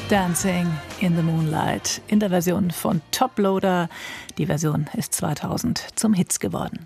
Dancing in the Moonlight in der Version von Top Loader. Die Version ist 2000 zum Hit geworden.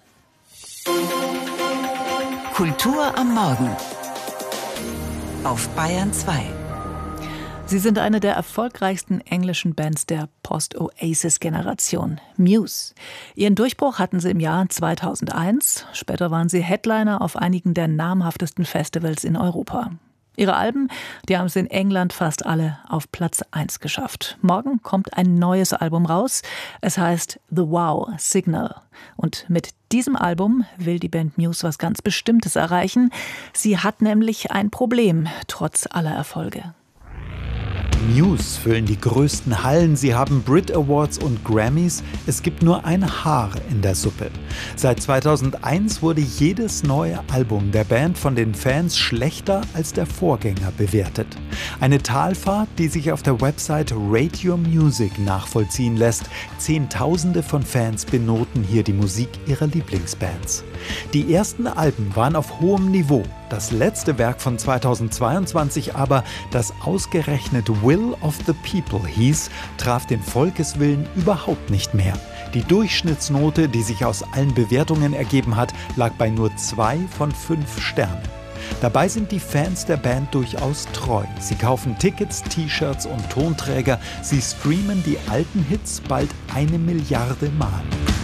Kultur am Morgen auf Bayern 2. Sie sind eine der erfolgreichsten englischen Bands der Post-Oasis-Generation, Muse. Ihren Durchbruch hatten sie im Jahr 2001. Später waren sie Headliner auf einigen der namhaftesten Festivals in Europa. Ihre Alben, die haben es in England fast alle auf Platz 1 geschafft. Morgen kommt ein neues Album raus. Es heißt The Wow Signal. Und mit diesem Album will die Band Muse was ganz Bestimmtes erreichen. Sie hat nämlich ein Problem, trotz aller Erfolge. Muse füllen die größten Hallen, sie haben Brit Awards und Grammys. Es gibt nur ein Haar in der Suppe. Seit 2001 wurde jedes neue Album der Band von den Fans schlechter als der Vorgänger bewertet. Eine Talfahrt, die sich auf der Website Rate Your Music nachvollziehen lässt. Zehntausende von Fans benoten hier die Musik ihrer Lieblingsbands. Die ersten Alben waren auf hohem Niveau. Das letzte Werk von 2022 aber, das ausgerechnet Will of the People hieß, traf den Volkeswillen überhaupt nicht mehr. Die Durchschnittsnote, die sich aus allen Bewertungen ergeben hat, lag bei nur 2 von 5 Sternen. Dabei sind die Fans der Band durchaus treu. Sie kaufen Tickets, T-Shirts und Tonträger. Sie streamen die alten Hits bald 1 Milliarde Mal.